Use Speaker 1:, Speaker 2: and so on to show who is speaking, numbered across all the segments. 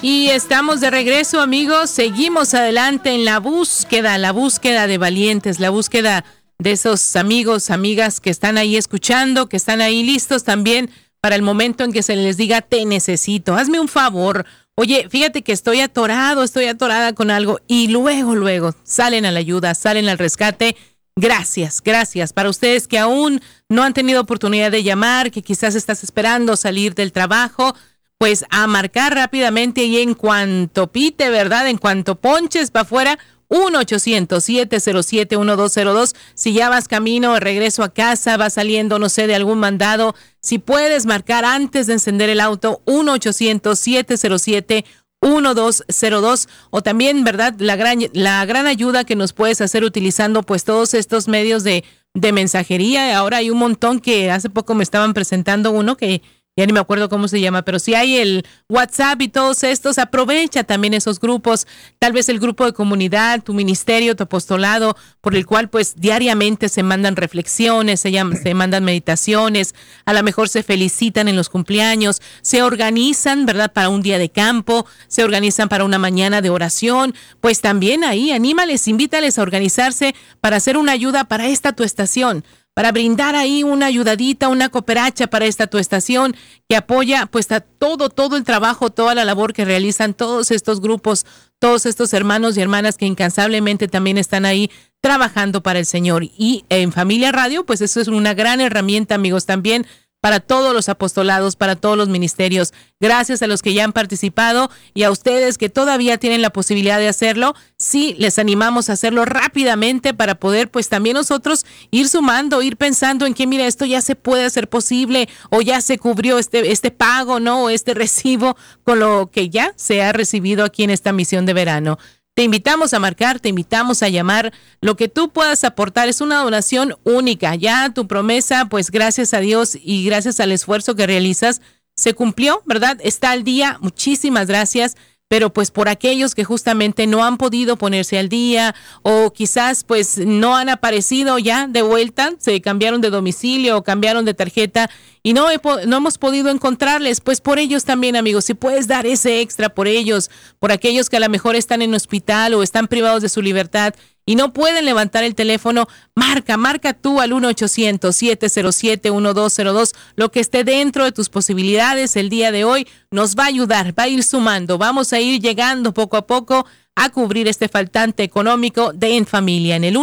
Speaker 1: Y estamos de regreso, amigos. Seguimos adelante en la búsqueda de valientes, la búsqueda de esos amigos, amigas que están ahí escuchando, que están ahí listos también para el momento en que se les diga te necesito. Hazme un favor. Oye, fíjate que estoy atorada con algo y luego salen a la ayuda, salen al rescate. Gracias. Para ustedes que aún no han tenido oportunidad de llamar, que quizás estás esperando salir del trabajo, pues a marcar rápidamente y en cuanto pite, ¿verdad? En cuanto ponches para afuera, 1-800-707-1202. Si ya vas camino de regreso a casa, vas saliendo, no sé, de algún mandado, si puedes marcar antes de encender el auto, 1-800-707-1202, o también, ¿verdad? La gran ayuda que nos puedes hacer utilizando pues todos estos medios de mensajería. Ahora hay un montón que hace poco me estaban presentando uno que ya ni me acuerdo cómo se llama, pero si hay el WhatsApp y todos estos, aprovecha también esos grupos, tal vez el grupo de comunidad, tu ministerio, tu apostolado, por el cual pues diariamente se mandan reflexiones, se mandan meditaciones, a lo mejor se felicitan en los cumpleaños, se organizan, ¿verdad?, para un día de campo, se organizan para una mañana de oración. Pues también ahí, anímales, invítales a organizarse para hacer una ayuda para esta tu estación, para brindar ahí una ayudadita, una cooperacha para esta tu estación que apoya pues a todo el trabajo, toda la labor que realizan todos estos grupos, todos estos hermanos y hermanas que incansablemente también están ahí trabajando para el Señor. Y en Familia Radio, pues eso es una gran herramienta, amigos, también para todos los apostolados, para todos los ministerios. Gracias a los que ya han participado y a ustedes que todavía tienen la posibilidad de hacerlo. Sí, les animamos a hacerlo rápidamente para poder pues también nosotros ir sumando, ir pensando en que mira, esto ya se puede hacer posible o ya se cubrió este pago, ¿no? O este recibo con lo que ya se ha recibido aquí en esta misión de verano. Te invitamos a marcar, te invitamos a llamar. Lo que tú puedas aportar es una donación única. Ya tu promesa, pues gracias a Dios y gracias al esfuerzo que realizas, se cumplió, ¿verdad? Está al día. Muchísimas gracias. Pero pues por aquellos que justamente no han podido ponerse al día o quizás pues no han aparecido ya de vuelta, se cambiaron de domicilio o cambiaron de tarjeta y no hemos podido encontrarles, pues por ellos también, amigos, si puedes dar ese extra por ellos, por aquellos que a lo mejor están en hospital o están privados de su libertad y no pueden levantar el teléfono, marca tú al 1-800-707-1202, lo que esté dentro de tus posibilidades el día de hoy nos va a ayudar, va a ir sumando, vamos a ir llegando poco a poco a cubrir este faltante económico de En Familia en el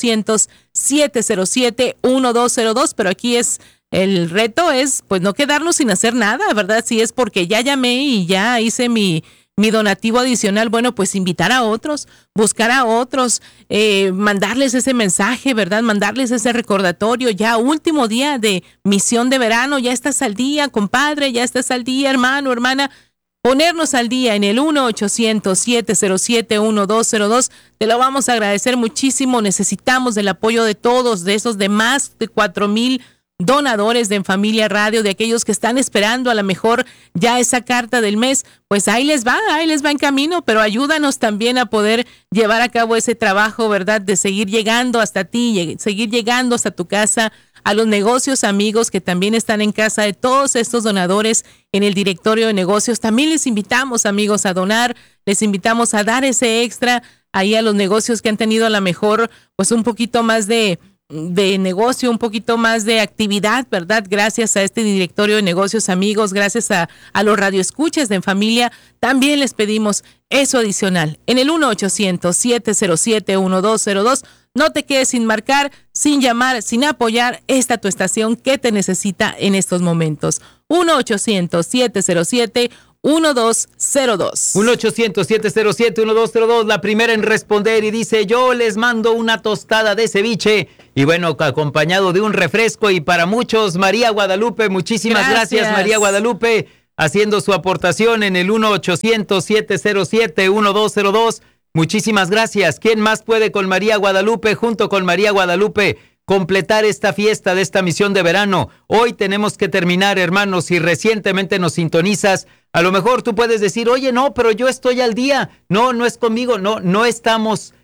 Speaker 1: 1-800-707-1202, pero aquí el reto es pues no quedarnos sin hacer nada, ¿verdad? Si es porque ya llamé y ya hice mi donativo adicional, bueno, pues invitar a otros, buscar a otros, mandarles ese mensaje, ¿verdad? Mandarles ese recordatorio, ya último día de misión de verano, ya estás al día, compadre, ya estás al día, hermano, hermana, ponernos al día en el 1-800-707-1202, te lo vamos a agradecer muchísimo, necesitamos del apoyo de todos, de esos de más de 4,000 donadores de En Familia Radio, de aquellos que están esperando a lo mejor ya esa carta del mes, pues ahí les va en camino, pero ayúdanos también a poder llevar a cabo ese trabajo, ¿verdad? De seguir llegando hasta ti, seguir llegando hasta tu casa, a los negocios amigos que también están en casa de todos estos donadores en el directorio de negocios. También les invitamos, amigos, a donar, les invitamos a dar ese extra ahí a los negocios que han tenido a lo mejor pues un poquito más de negocio, un poquito más de actividad, ¿verdad? Gracias a este directorio de negocios, amigos, gracias a los radioescuchas de En Familia, también les pedimos eso adicional. En el 1-800-707-1202, no te quedes sin marcar, sin llamar, sin apoyar esta tu estación que te necesita en estos momentos. 1-800-707-1202.
Speaker 2: 1-800-707-1202, la primera en responder y dice, yo les mando una tostada de ceviche y bueno, acompañado de un refresco y para muchos, María Guadalupe, muchísimas gracias María Guadalupe, haciendo su aportación en el 1-800-707-1202, muchísimas gracias. ¿Quién más puede con María Guadalupe, junto con María Guadalupe, completar esta fiesta de esta misión de verano? Hoy tenemos que terminar, hermanos, si recientemente nos sintonizas, a lo mejor tú puedes decir, oye, no, pero yo estoy al día, no es conmigo, no estamos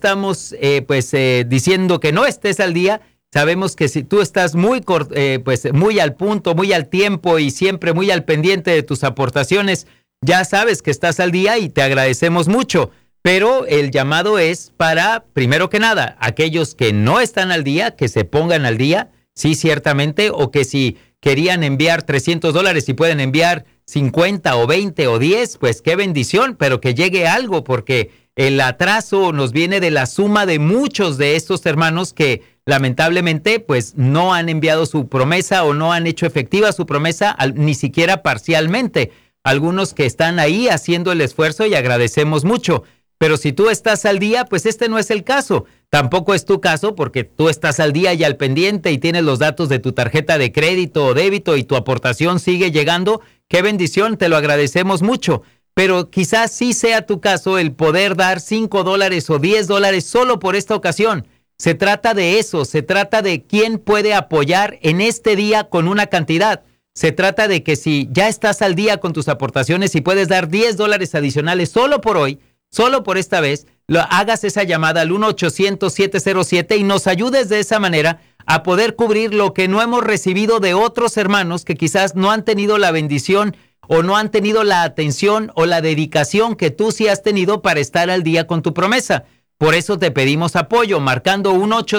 Speaker 2: diciendo que no estés al día. Sabemos que si tú estás muy al punto, muy al tiempo y siempre muy al pendiente de tus aportaciones, ya sabes que estás al día y te agradecemos mucho. Pero el llamado es para, primero que nada, aquellos que no están al día, que se pongan al día, sí, ciertamente, o que si querían enviar $300 y pueden enviar 50 o 20 o 10, pues qué bendición, pero que llegue algo, porque el atraso nos viene de la suma de muchos de estos hermanos que lamentablemente pues no han enviado su promesa o no han hecho efectiva su promesa, ni siquiera parcialmente. Algunos que están ahí haciendo el esfuerzo y agradecemos mucho. Pero si tú estás al día, pues este no es el caso. Tampoco es tu caso porque tú estás al día y al pendiente y tienes los datos de tu tarjeta de crédito o débito y tu aportación sigue llegando. ¡Qué bendición! Te lo agradecemos mucho. Pero quizás sí sea tu caso el poder dar $5 o $10 solo por esta ocasión. Se trata de eso, se trata de quién puede apoyar en este día con una cantidad. Se trata de que si ya estás al día con tus aportaciones y puedes dar $10 adicionales solo por hoy, solo por esta vez, hagas esa llamada al 1-800-707 y nos ayudes de esa manera a poder cubrir lo que no hemos recibido de otros hermanos que quizás no han tenido la bendición o no han tenido la atención o la dedicación que tú sí has tenido para estar al día con tu promesa. Por eso te pedimos apoyo, marcando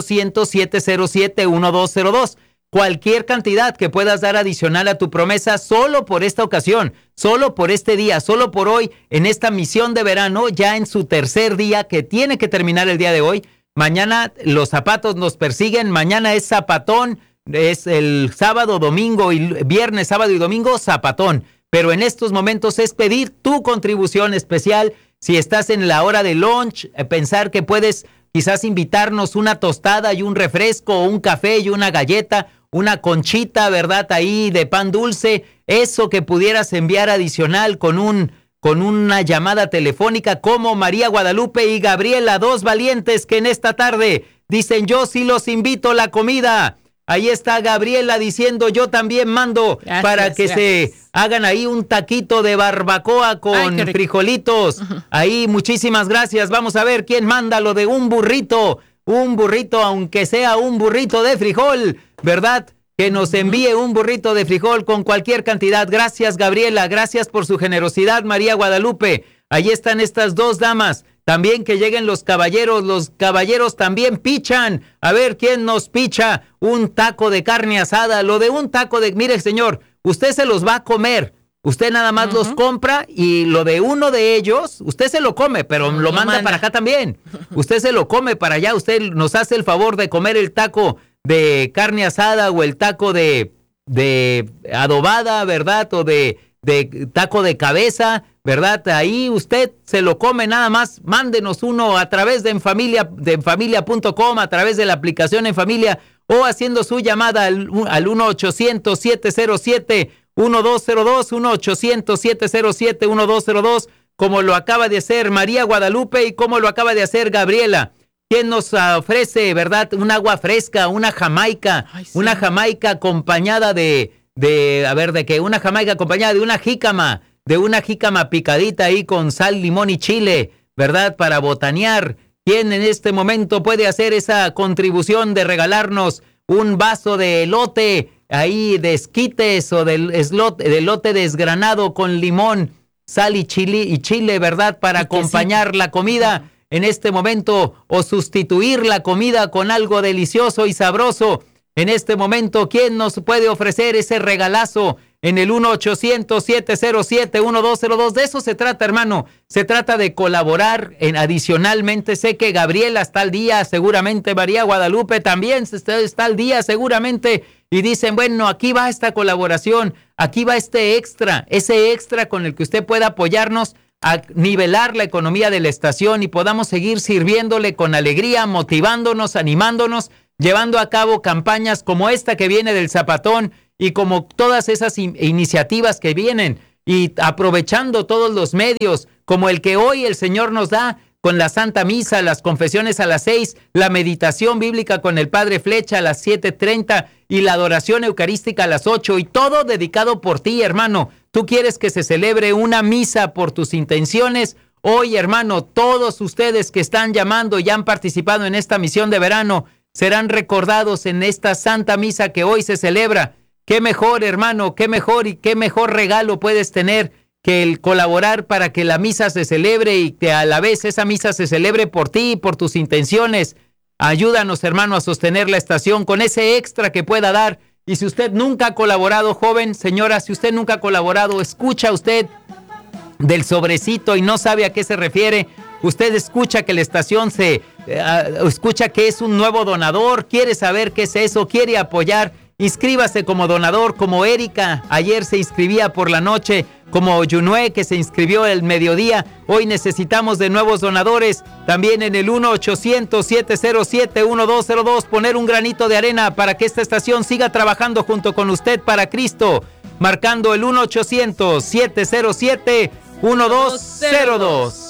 Speaker 2: 1-800-707-1202. Cualquier cantidad que puedas dar adicional a tu promesa solo por esta ocasión, solo por este día, solo por hoy, en esta misión de verano, ya en su tercer día que tiene que terminar el día de hoy. Mañana los zapatos nos persiguen, mañana es zapatón, es el sábado, domingo y viernes, sábado y domingo, zapatón. Pero en estos momentos es pedir tu contribución especial. Si estás en la hora de lunch, pensar que puedes quizás invitarnos una tostada y un refresco, o un café y una galleta, una conchita, ¿verdad? Ahí de pan dulce, eso que pudieras enviar adicional con una llamada telefónica como María Guadalupe y Gabriela, dos valientes que en esta tarde dicen yo sí los invito a la comida. Ahí está Gabriela diciendo yo también mando para que se hagan ahí un taquito de barbacoa con frijolitos. Ahí muchísimas gracias. Vamos a ver quién manda lo de un burrito, aunque sea un burrito de frijol, ¿verdad? Que nos envíe un burrito de frijol con cualquier cantidad. Gracias Gabriela, gracias por su generosidad María Guadalupe. Ahí están estas dos damas. También que lleguen los caballeros también pichan. A ver, ¿quién nos picha un taco de carne asada? Lo de un taco de... Mire, señor, usted se los va a comer. Usted nada más los compra y lo de uno de ellos, usted se lo come, pero lo manda para acá también. Usted se lo come para allá. Usted nos hace el favor de comer el taco de carne asada o el taco de adobada, ¿verdad? O de taco de cabeza, ¿verdad? Ahí usted se lo come nada más. Mándenos uno a través de enfamilia.com, a través de la aplicación En Familia o haciendo su llamada al 1-800-707-1202, 1-800-707-1202, como lo acaba de hacer María Guadalupe y como lo acaba de hacer Gabriela. ¿Quién nos ofrece, verdad? Un agua fresca, una jamaica, una jamaica acompañada ¿de qué? Una jamaica acompañada de una jícama picadita ahí con sal, limón y chile, ¿verdad? Para botanear. ¿Quién en este momento puede hacer esa contribución de regalarnos un vaso de elote ahí de esquites o de elote desgranado con limón, sal y chile, ¿verdad? Para acompañar la comida en este momento o sustituir la comida con algo delicioso y sabroso. En este momento, ¿quién nos puede ofrecer ese regalazo? En el 1-800-707-1202. De eso se trata, hermano. Se trata de colaborar. Adicionalmente, sé que Gabriela está al día, seguramente María Guadalupe también está al día, seguramente. Y dicen, bueno, aquí va esta colaboración, aquí va ese extra con el que usted pueda apoyarnos a nivelar la economía de la estación y podamos seguir sirviéndole con alegría, motivándonos, animándonos, llevando a cabo campañas como esta que viene del Zapatón y como todas esas iniciativas que vienen y aprovechando todos los medios como el que hoy el Señor nos da con la Santa Misa, las confesiones a las 6, la meditación bíblica con el Padre Flecha a las 7:30 y la adoración eucarística a las 8 y todo dedicado por ti, hermano. ¿Tú quieres que se celebre una misa por tus intenciones? Hoy, hermano, todos ustedes que están llamando y han participado en esta misión de verano serán recordados en esta Santa Misa que hoy se celebra. Qué mejor, hermano, qué mejor y qué mejor regalo puedes tener que el colaborar para que la misa se celebre y que a la vez esa misa se celebre por ti y por tus intenciones. Ayúdanos, hermano, a sostener la estación con ese extra que pueda dar. Y si usted nunca ha colaborado, joven, señora, si usted nunca ha colaborado, escucha usted del sobrecito y no sabe a qué se refiere. Usted escucha que la estación escucha que es un nuevo donador, quiere saber qué es eso, quiere apoyar. Inscríbase como donador, como Erika, ayer se inscribía por la noche, como Yunue, que se inscribió el mediodía. Hoy necesitamos de nuevos donadores. También en el 1-800-707-1202, poner un granito de arena para que esta estación siga trabajando junto con usted para Cristo. Marcando el 1-800-707-1202.